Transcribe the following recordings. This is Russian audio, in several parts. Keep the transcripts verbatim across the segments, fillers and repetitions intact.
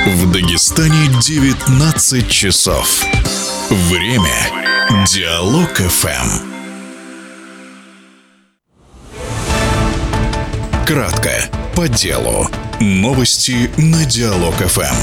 В Дагестане девятнадцать часов. Время Диалог эф эм. Кратко, по делу. Новости на Диалог эф эм.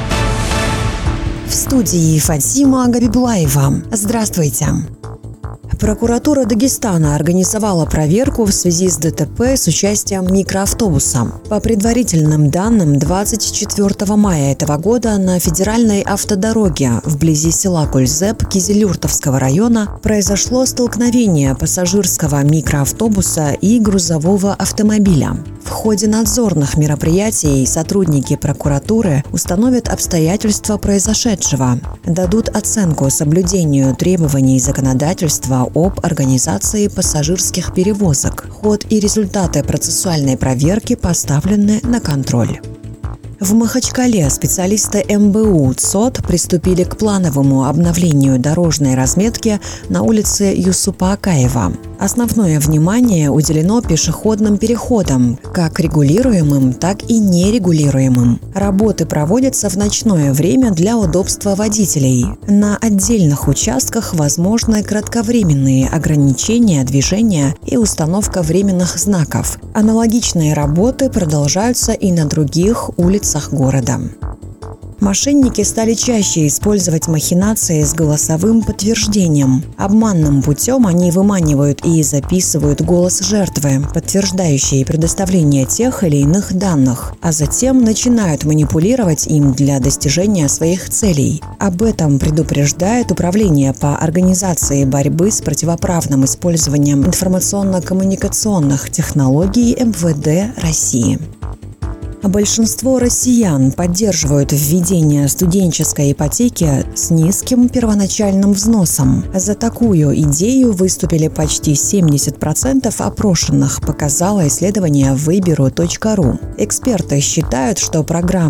В студии Фатима Габибулаева. Здравствуйте. Прокуратура Дагестана организовала проверку в связи с ДТП с участием микроавтобуса. По предварительным данным, двадцать четвёртого мая этого года на федеральной автодороге вблизи села Кульзеп Кизилюртовского района произошло столкновение пассажирского микроавтобуса и грузового автомобиля. В ходе надзорных мероприятий сотрудники прокуратуры установят обстоятельства произошедшего, дадут оценку соблюдению требований законодательства об организации пассажирских перевозок. Ход и результаты процессуальной проверки поставлены на контроль. В Махачкале специалисты эм бэ у ЦОД приступили к плановому обновлению дорожной разметки на улице Юсупа Акаева. Основное внимание уделено пешеходным переходам, как регулируемым, так и нерегулируемым. Работы проводятся в ночное время для удобства водителей. На отдельных участках возможны кратковременные ограничения движения и установка временных знаков. Аналогичные работы продолжаются и на других улицах города. Мошенники стали чаще использовать махинации с голосовым подтверждением. Обманным путем они выманивают и записывают голос жертвы, подтверждающий предоставление тех или иных данных, а затем начинают манипулировать им для достижения своих целей. Об этом предупреждает Управление по организации борьбы с противоправным использованием информационно-коммуникационных технологий эм вэ дэ России. Большинство россиян поддерживают введение студенческой ипотеки с низким первоначальным взносом. За такую идею выступили почти семьдесят процентов опрошенных, показало исследование выберу точка ру. Эксперты считают, что программа